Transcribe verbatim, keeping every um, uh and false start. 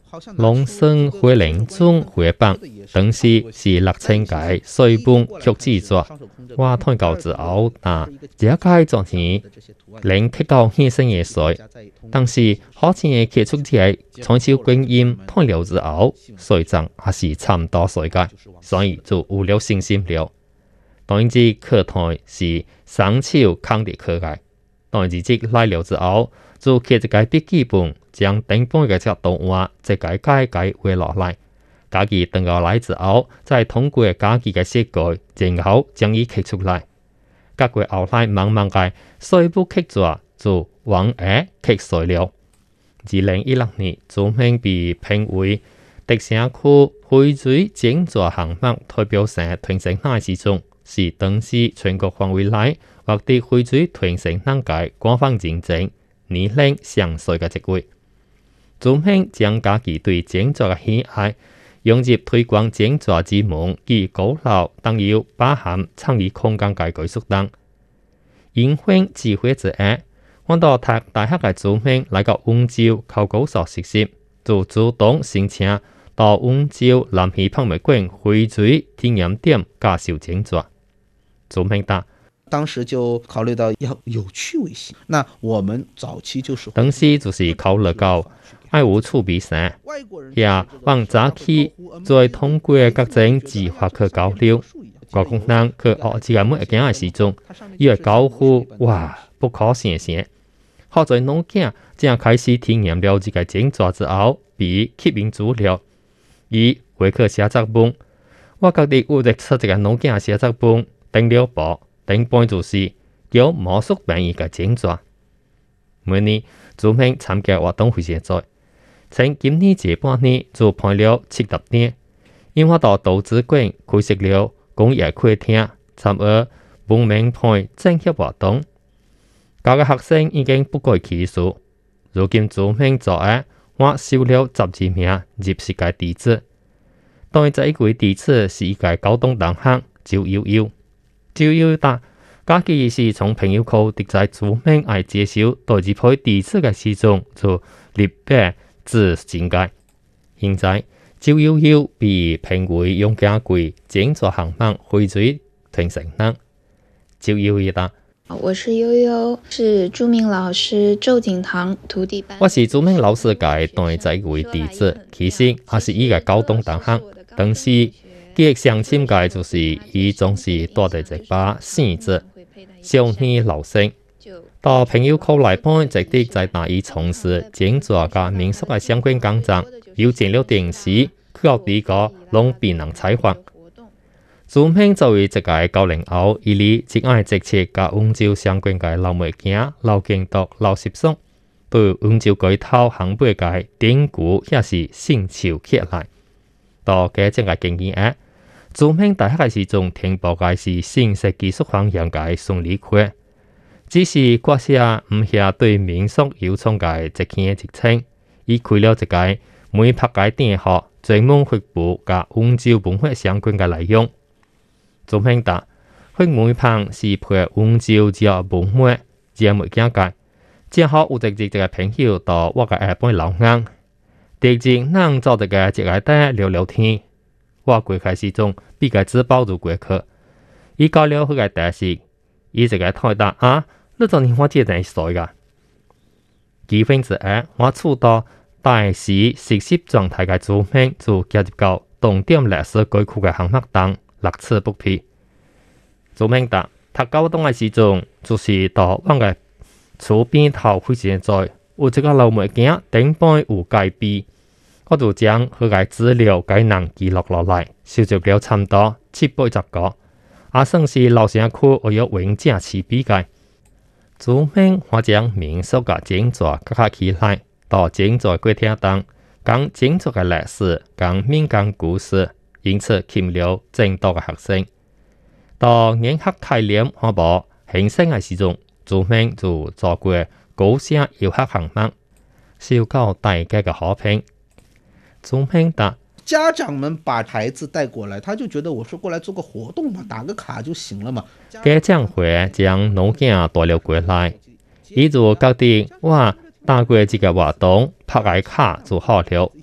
农村回零中回榜，当时是六千届水本曲制作。我退教之後，啊，這屆作品令吸到現生嘅水，但是好似嘅傑出嘅採小觀音退了之後，水漲還是差唔多水界，所以就有了信心了。當然之課台是雙手扛地課界，當然之即來了之後，就寫一個筆記本，將頂半嘅隻圖畫一個解解畫落來。家己等過來之後，再通過家己嘅設計，然後將伊刻出來。隔過後來慢慢嘅水不刻作就往下刻水了。二零一六年，祖名被評為迪城區繪水整作項目代表性團成大之中，是當時全國範圍內獲得繪水團成能界官方認證、年齡上水嘅職位。祖名將家己對整作嘅喜愛用入推廣整作之門及高樓等要包含參與空間嘅技術等。因為智慧之下，揾到讀大學嘅祖名來到溫州考高所實習，就主動申請到溫州南溪博物館繪水體驗點介紹整作。祖名答： 當時就考慮到要有趣味性，那我們早期就是當時就是考慮到愛有趣味性，也往早期再通過各種計劃去交流。外國人去學這個每一件嘅時鐘，以為交付哇不可想象。學在農家正開始體驗了這個整作之後，被吸引住了。以回去寫作本，我覺得有得出這個農家寫作本，頂了簿，頂本就是叫魔術表演嘅整作。每年祖名參加活動會寫作，從今年這半年就辦了七十年，因我到導致館開設了工業會廳，參與文明派政協活動。教嘅學生已經不改其數，如今祖名作嘅我收了十二名入世界弟子。當然，這一位弟子是一個高中同學趙悠悠，趙悠悠答家己是從朋友口得知祖名愛介紹代志派弟子嘅時鐘就立白自境界。現在趙悠悠被評為用家貴整作項目繪水團成人。趙悠悠答： 我是悠悠，是著名老師周景堂徒弟班。 我是著名老師嘅當這一位弟子，其實還是一個高中同學。當時記憶上深嘅就是伊總是帶着一把扇子，少年老生到朋友口來幫直的在大意從事整作嘅民俗嘅相關工作，又建了電視，靠呢個攏別人採訪。祖名作為一個九零後，伊哩只愛直接甲溫州相關嘅老物件、老建築、老習俗，對溫州街頭行背嘅典故也是興趣起來。到嘅正嘅經驗下，祖名大學嘅時鐘聽報嘅是新式技術方向嘅送理課，只是國下唔下對民俗有創嘅直見直稱，伊開了一個每拍嘅電學專門發布甲溫州文化相關嘅內容。祖名答：佢每拍是配溫州只有文化，只有物件嘅，正好有直接一個朋友到我嘅下半老硬。直接能做一個一個帶聊聊天，我過開始中比較自包入過去，伊教了佢個特色，伊一個台答啊，你做你我接定水噶。幾分之下，我觸到大時實習狀態嘅祖名就加入到重點歷史概括嘅項目當六次不批。祖名答：讀高中嘅時鐘，就是到我嘅厝邊頭會現在。有一個老物件頂半有改變，我就將佢嘅資料解能記錄落來，收集了差唔多七八十個，也算是老城區我有永正市比嘅。祖名我將民俗嘅整作結合起來，到整作過程當講整作嘅歷史，講民間故事，因此吸引了正多嘅學生。到研學體驗我無興生嘅時鐘，祖名就做過高聲遊客項目，受到大家嘅好評。祖名答： 家長們把孩子帶過來，他就覺得我說過來做個活動嘛，打個卡就行了嘛。 家長會將老囝帶了過來，伊就覺得哇，打過這個活動，拍個卡就好了。